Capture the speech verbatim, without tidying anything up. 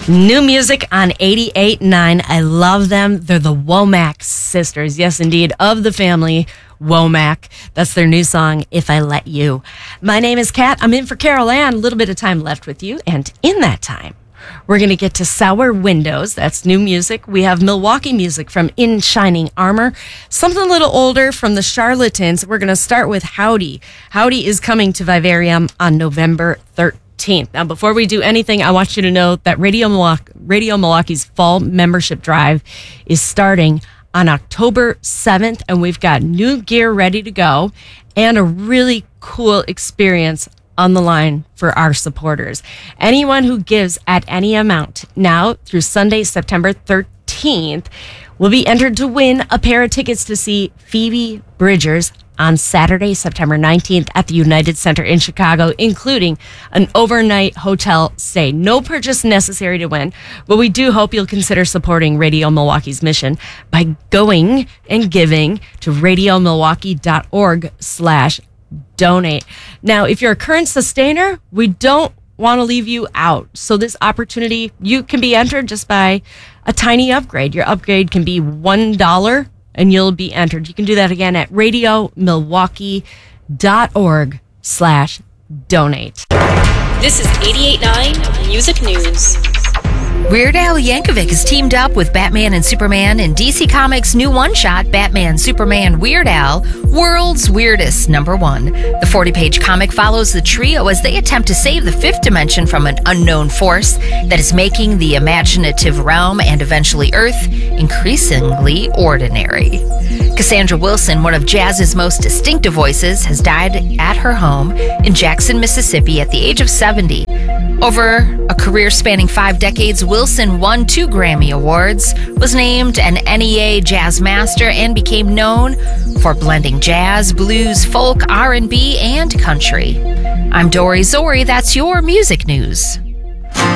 New music on eighty-eight point nine. I love them. They're the Womack sisters. Yes, indeed, of the family Womack. That's their new song, If I Let You. My name is Kat. I'm in for Carol Ann. A little bit of time left with you. And in that time, we're going to get to Sour Windows. That's new music. We have Milwaukee music from In Shining Armor. Something a little older from the Charlatans. We're going to start with Howdy. Howdy is coming to Vivarium on November thirteenth. Now, before we do anything, I want you to know that Radio Milwaukee, Radio Milwaukee's fall membership drive is starting on October seventh, and we've got new gear ready to go and a really cool experience on the line for our supporters. Anyone who gives at any amount now through Sunday, September thirteenth, will be entered to win a pair of tickets to see Phoebe Bridgers on Saturday, September nineteenth at the United Center in Chicago, including an overnight hotel stay. No purchase necessary to win, but we do hope you'll consider supporting Radio Milwaukee's mission by going and giving to radiomilwaukee.org slash donate. Now, if you're a current sustainer, we don't want to leave you out. So this opportunity, you can be entered just by a tiny upgrade. Your upgrade can be one dollar and you'll be entered. You can do that again at radiomilwaukee.org slash donate. This is eighty-eight point nine Music News. Weird Al Yankovic has teamed up with Batman and Superman in D C Comics' new one-shot, Batman Superman Weird Al, World's Weirdest Number One. The forty-page comic follows the trio as they attempt to save the fifth dimension from an unknown force that is making the imaginative realm and eventually Earth increasingly ordinary. Cassandra Wilson, one of jazz's most distinctive voices, has died at her home in Jackson, Mississippi at the age of seventy. Over a career spanning five decades, Wilson won two Grammy Awards, was named an N E A Jazz Master, and became known for blending jazz, blues, folk, R and B, and country. I'm Dory Zori. That's your music news.